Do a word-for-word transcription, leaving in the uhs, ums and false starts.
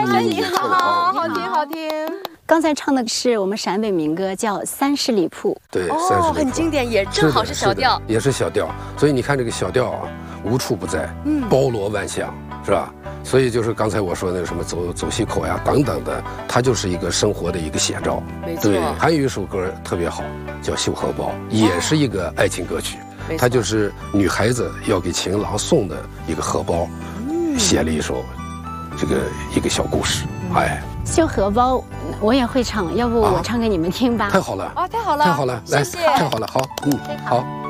哎，你好，好听好听。 刚才唱的是我们陕北民歌，叫《三十里铺》。 对， 哦， 三十里铺很经典，也正好是小调， 也是小调。所以你看这个小调啊，无处不在，嗯，包罗万象，是吧？所以就是刚才我说那个什么走走西口呀等等的，它就是一个生活的一个写照。 没错。 对，还有一首歌特别好，叫《绣荷包》，也是一个爱情歌曲。它就是女孩子要给情郎送的一个荷包，嗯、写了一首这个一个小故事。哎， 绣荷包我也会唱，要不我唱给你们听吧？ 啊、太好了啊，太好了， 太好了，来， 谢谢， 太好了，好，嗯，好。